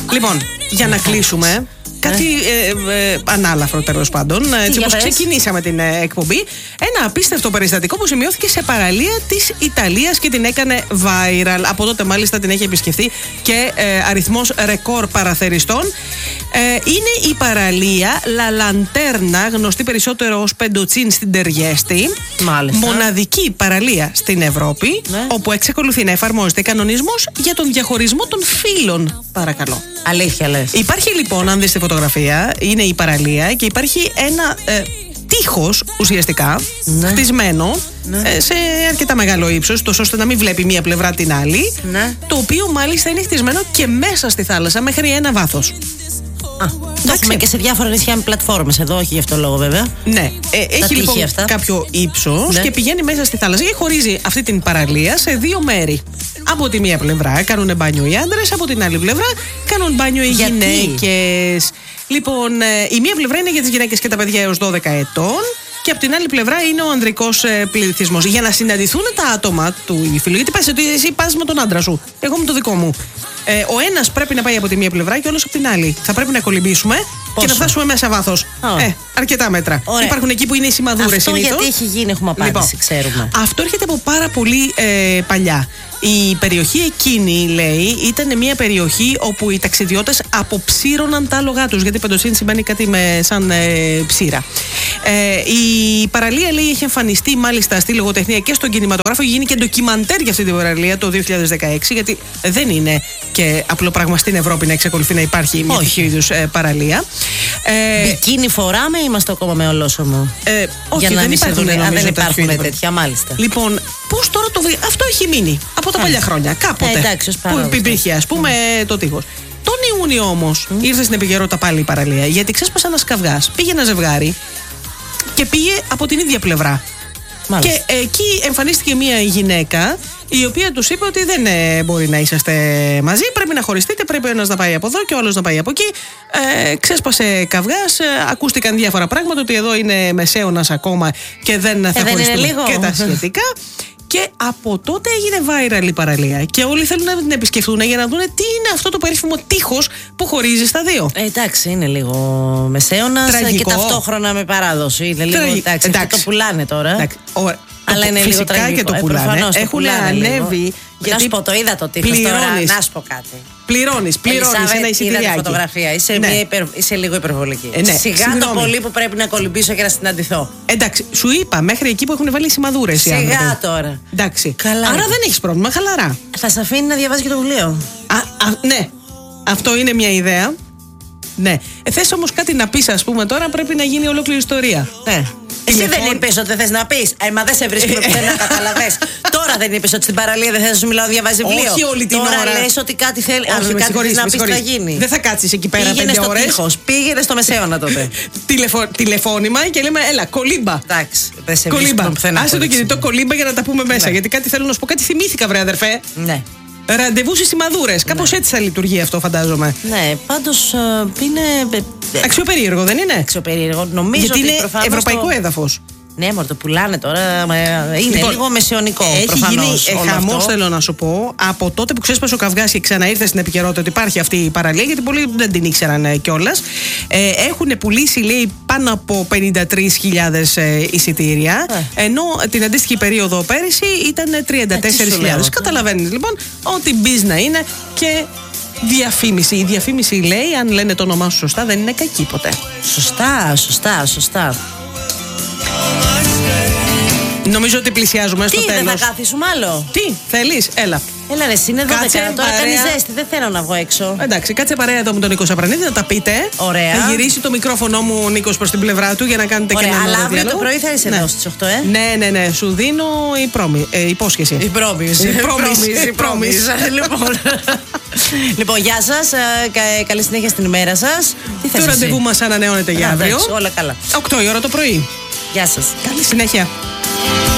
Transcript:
Λοιπόν, για να κλείσουμε. Κάτι ανάλαφρο, τέλος πάντων. Έτσι όπως ξεκινήσαμε την εκπομπή. Ένα απίστευτο περιστατικό που σημειώθηκε σε παραλία της Ιταλίας και την έκανε viral. Από τότε μάλιστα την έχει επισκεφθεί και αριθμός ρεκόρ παραθεριστών. Είναι η παραλία La Lanterna, γνωστή περισσότερο ως Πεντοτσίν στην Τεριέστη. Μάλιστα. Μοναδική παραλία στην Ευρώπη, όπου εξακολουθεί να εφαρμόζεται κανονισμός για τον διαχωρισμό των φύλων. Παρακαλώ. Αλήθεια λες? Υπάρχει λοιπόν, αν δεις τη φωτογραφία, είναι η παραλία και υπάρχει ένα τείχος ουσιαστικά χτισμένο σε αρκετά μεγάλο ύψος, τόσο ώστε να μην βλέπει μία πλευρά την άλλη, το οποίο μάλιστα είναι χτισμένο και μέσα στη θάλασσα μέχρι ένα βάθος. Το έχουμε και σε διάφορα νησιά με πλατφόρμες εδώ, όχι γι' αυτό λόγο βέβαια. Ναι, έχει λοιπόν κάποιο ύψος και πηγαίνει μέσα στη θάλασσα και χωρίζει αυτή την παραλία σε δύο μέρη. Από τη μία πλευρά κάνουν μπάνιο οι άντρες, από την άλλη πλευρά κάνουν μπάνιο οι γυναίκες. Λοιπόν, η μία πλευρά είναι για τις γυναίκες και τα παιδιά έως 12 ετών. Και από την άλλη πλευρά είναι ο ανδρικός πληθυσμός. Για να συναντηθούν τα άτομα του ηφαιλού. Γιατί πας, εσύ πας με τον άντρα σου, εγώ με το δικό μου. Ο ένας πρέπει να πάει από τη μία πλευρά και ο άλλος από την άλλη. Θα πρέπει να κολυμπήσουμε και να φτάσουμε μέσα βάθος. Αρκετά μέτρα. Ωραία. Υπάρχουν εκεί που είναι οι σημαδούρες. Αυτό συνήθως. Γιατί έχει γίνει, έχουμε απάντηση, λοιπόν, ξέρουμε. Αυτό έρχεται από πάρα πολύ παλιά. Η περιοχή εκείνη, λέει, ήταν μια περιοχή όπου οι ταξιδιώτες αποψήρωναν τα άλογά τους. Γιατί Πεντοτσίν σημαίνει κάτι σαν ψήρα. Η παραλία, λέει, έχει εμφανιστεί μάλιστα στη λογοτεχνία και στον κινηματογράφο. Έχει γίνει και ντοκιμαντέρ για αυτή την παραλία το 2016. Γιατί δεν είναι και απλό πράγμα στην Ευρώπη να εξακολουθεί να υπάρχει μια τέτοιου είδους παραλία. Μπικίνι φοράμε ή είμαστε ακόμα με ολόσωμο? Όχι, για να δεν υπάρχουν τέτοια, μάλιστα. Λοιπόν, πώς τώρα το βρει? Αυτό έχει μείνει από τα παλιά χρόνια. Κάποτε. Εντάξει, που υπήρχε, ας πούμε, το τείχος. Τον Ιούνιο όμως ήρθε στην επικαιρότητα πάλι η παραλία, γιατί ξέσπασε ένας καυγάς. Πήγε ένα ζευγάρι και πήγε από την ίδια πλευρά. Μάλιστα. Και εκεί εμφανίστηκε μια γυναίκα η οποία τους είπε ότι δεν μπορεί να είσαστε μαζί, πρέπει να χωριστείτε, πρέπει ο ένας να πάει από εδώ και ο άλλος να πάει από εκεί. Ξέσπασε καυγάς, ακούστηκαν διάφορα πράγματα, ότι εδώ είναι μεσαίωνας ακόμα και δεν θα χωριστούν και τα σχετικά. Και από τότε έγινε viral η παραλία. Και όλοι θέλουν να την επισκεφτούν για να δουν τι είναι αυτό το περίφημο τείχος που χωρίζει στα δύο. Εντάξει, είναι λίγο μεσαίωνας και ταυτόχρονα με παράδοση. Είναι λίγο εντάξει. Το πουλάνε τώρα. Εντάξει. Αλλά είναι λίγο τραγικό. Και το πουλάνε. Έχουν ανέβει. Γιατί να σου πω, το είδα το τείχος τώρα. Να σου πω κάτι. Πληρώνεις ένα εισιτηριάκι. Είδα τη φωτογραφία. Είσαι λίγο υπερβολική. Σιγά το πολύ που πρέπει να κολυμπήσω και να συναντηθώ. Εντάξει, σου είπα μέχρι εκεί που έχουν βάλει σημαδούρες. Σιγά τώρα. Εντάξει. Άρα δεν έχεις πρόβλημα, χαλαρά. Θα σε αφήνει να διαβάζει και το βιβλίο. Ναι. Αυτό είναι μια ιδέα. Ναι. Θες όμως κάτι να πεις, ας πούμε, τώρα πρέπει να γίνει ολόκληρη ιστορία. Εσύ δεν είπες ότι δεν θες να πεις? Μα δεν σε βρίσκουμε πουθενά, καταλαβες. Τώρα δεν είπες ότι στην παραλία δεν θες να σου μιλάω, διαβάζει βιβλίο? Όχι όλη την ώρα. Τώρα λες ότι κάτι θέλει. Κάτι θες να πεις, θα γίνει. Δεν θα κάτσεις εκεί πέρα 5 ώρες. Πήγαινε στο τείχος, πήγαινε στο μεσαίωνα τότε. Τηλεφώνημα και λέμε, έλα, κολύμπα. Εντάξει, δεν σε βρίσκουμε πουθενά. Άσε το κινητό κολύμπα για να τα πούμε μέσα. Γιατί κάτι θέλω να σου πω, κάτι θυμήθηκα, βρε αδερφέ. Ναι. Ραντεβού στις σημαδούρες. Κάπως έτσι θα λειτουργεί αυτό, φαντάζομαι. Ναι, πάντως είναι. Αξιοπερίεργο, δεν είναι? Αξιοπερίεργο, νομίζω. Γιατί είναι ευρωπαϊκό έδαφος. Ναι, μωρέ, το πουλάνε τώρα. Είναι λοιπόν, λίγο μεσαιωνικό. Έχει γίνει χαμός, θέλω να σου πω, από τότε που ξέσπασε ο καυγάς και ξαναήρθε στην επικαιρότητα ότι υπάρχει αυτή η παραλία, γιατί πολλοί δεν την ήξεραν κιόλας. Έχουν πουλήσει, λέει, πάνω από 53.000 εισιτήρια, ενώ την αντίστοιχη περίοδο πέρυσι ήταν 34.000. Καταλαβαίνεις λοιπόν ότι μπίζνα είναι και διαφήμιση. Η διαφήμιση, λέει, αν λένε το όνομά σου σωστά, δεν είναι κακή ποτέ. Σωστά. Νομίζω ότι πλησιάζουμε στο τέλος. Τι, δεν θα κάθισουμε άλλο? Τι, θέλεις, έλα. Έλα ρε, είναι 12, τώρα κάνει ζέστη, δεν θέλω να βγω έξω. Εντάξει, κάτσε παρέα εδώ με τον Νίκο Σαπρανίδη να τα πείτε. Ωραία. Θα γυρίσει το μικρόφωνο μου ο Νίκος προς την πλευρά του για να κάνετε και ένα άλλο διάλογο. Αλλά αύριο το πρωί θα είσαι εδώ στις 8, Ναι, σου δίνω υπόσχεση. Η πρόμηση. Λοιπόν, γεια σας, καλή συνέχεια στην ημέρα σας. Το ραντεβού μας ανανεώνεται για αύριο. Όλα καλά. 8 η ώρα το πρωί. Γεια σας. Καλή συνέχεια.